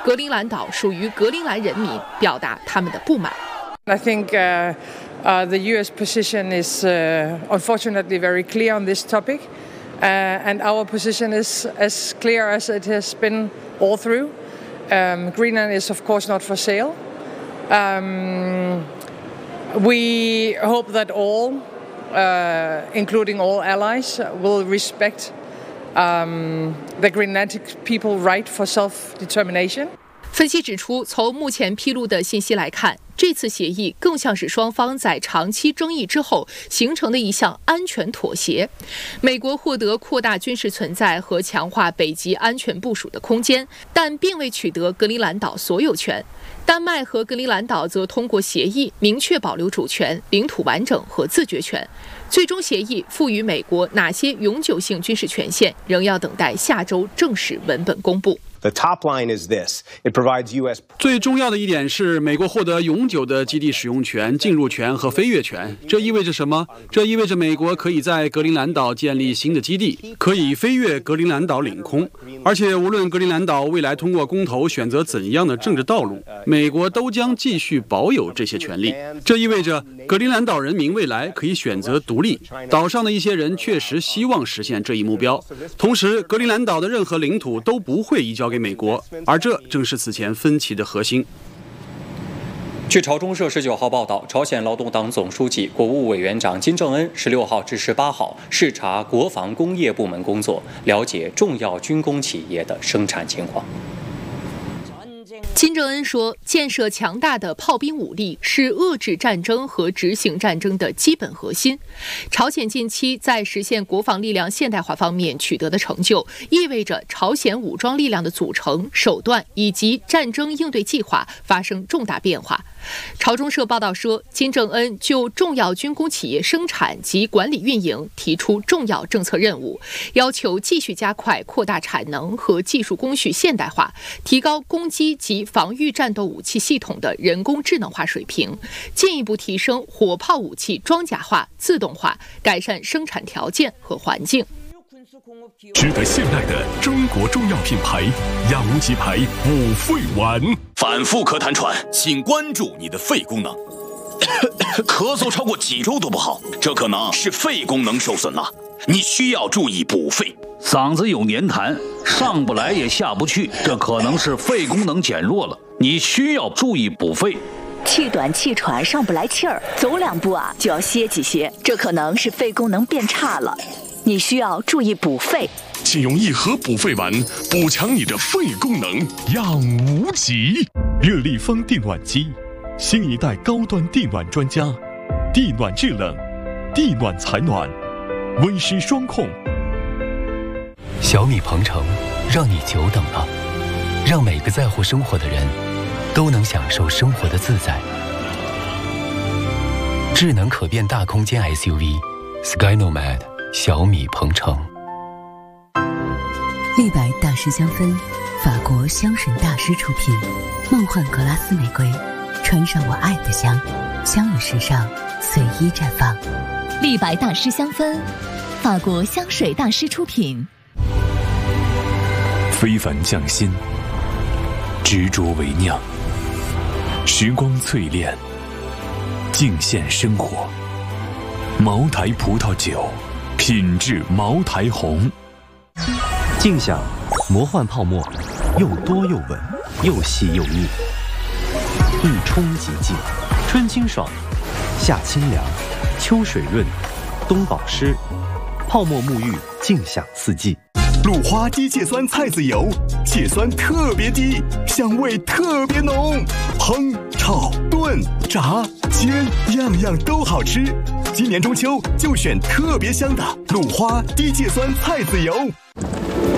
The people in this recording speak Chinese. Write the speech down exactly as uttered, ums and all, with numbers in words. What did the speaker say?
格陵兰岛属于格陵兰人民，表达他们的不满。 I think uh, uh, the U S position is uh, unfortunately very clear on this topic, uh, and our position is as clear as it has been all through. Um, Greenland is of course not for sale. Um, we hope that all, uh, including all allies, will respect um, the Greenlandic people's right for self-determination. 分析指出，从目前披露的信息来看，这次协议更像是双方在长期争议之后形成的一项安全妥协。美国获得扩大军事存在和强化北极安全部署的空间，但并未取得格陵兰岛所有权。丹麦和格陵兰岛则通过协议明确保留主权、领土完整和自决权。最终协议赋予美国哪些永久性军事权限，仍要等待下周正式文本公布。 The top line is this: it provides U S 最重要的一点是，美国获得永久的基地使用权、进入权和飞越权。这意味着什么？这意味着美国可以在格陵兰岛建立新的基地，可以飞越格陵兰岛领空。而且，无论格陵兰岛未来通过公投选择怎样的政治道路，美国都将继续保有这些权利。这意味着格陵兰岛人民未来可以选择独立。岛上的一些人确实希望实现这一目标。同时，格陵兰岛的任何领土都不会移交给美国，而这正是此前分歧的核心。 据朝中社十九号报道，朝鲜劳动党总书记、国务委员长金正恩十六号至十八号视察国防工业部门工作，了解重要军工企业的生产情况。 金正恩说，建设强大的炮兵武力是遏制战争和执行战争的基本核心。朝鲜近期在实现国防力量现代化方面取得的成就，意味着朝鲜武装力量的组成、手段以及战争应对计划发生重大变化。朝中社报道说，金正恩就重要军工企业生产及管理运营提出重要政策任务，要求继续加快扩大产能和技术工序现代化，提高攻击及防御战斗武器系统的人工智能化水平，进一步提升火炮武器装甲化、自动化，改善生产条件和环境。 值得信赖的中国中药品牌养鸡牌补肺丸， 反复咳痰喘，请关注你的肺功能。咳嗽超过几周都不好，这可能是肺功能受损了，你需要注意补肺。 嗓子有黏痰，上不来也下不去，这可能是肺功能减弱了，你需要注意补肺。 气短气喘，上不来气儿，走两步啊就要歇几歇，这可能是肺功能变差了，你需要注意补肺。 请用一盒补肺丸补强你的肺功能，养无极。热立方地暖机，新一代高端地暖专家，地暖制冷，地暖采暖，温湿双控。 小米鹏程让你久等了，让每个在乎生活的人都能享受生活的自在。智能可变大空间 S U V Skynomad 小米鹏程。 立白大师香氛，法国香水大师出品，梦幻格拉斯玫瑰，穿上我爱的香，香与时尚随意绽放。 立白大师香氛，法国香水大师出品。 非凡匠心，执着为酿，时光淬炼，敬献生活。茅台葡萄酒，品质茅台红。 静享魔幻泡沫，又多又稳，又细又腻，一冲即净，春清爽，夏清凉，秋水润，冬保湿，泡沫沐浴，静享四季。 鲁花低芥酸菜籽油，芥酸特别低，香味特别浓，烹、炒、炖、炸、煎，样样都好吃。今年中秋就选特别香的鲁花低芥酸菜籽油。